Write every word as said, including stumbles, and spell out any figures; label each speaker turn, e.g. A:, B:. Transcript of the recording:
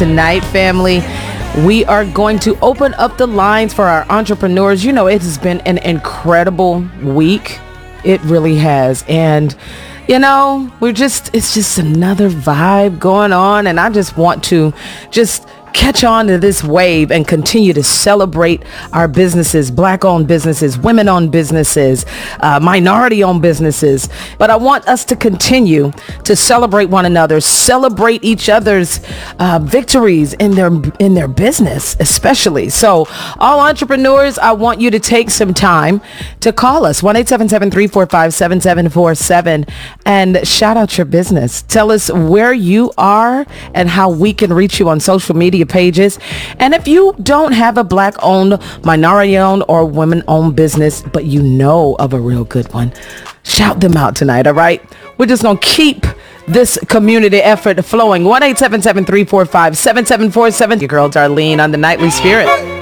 A: tonight, family. We are going to open up the lines for our entrepreneurs. You know, it has been an incredible week. It really has. And, you know, we're just, it's just another vibe going on. And I just want to just catch on to this wave and continue to celebrate our businesses, black-owned businesses, women-owned businesses, uh, minority-owned businesses. But I want us to continue to celebrate one another, celebrate each other's uh, victories in their in their business, especially. So all entrepreneurs, I want you to take some time to call us, one eight seven seven, three four five, seven seven four seven, and shout out your business. Tell us where you are and how we can reach you on social media pages. And if you don't have a black owned, minority owned, or women owned business, but you know of a real good one, shout them out tonight. All right. We're just going to keep this community effort flowing. one eight seven seven, three four five, seven seven four seven. Your girl Darlene on the Nightly Spirit.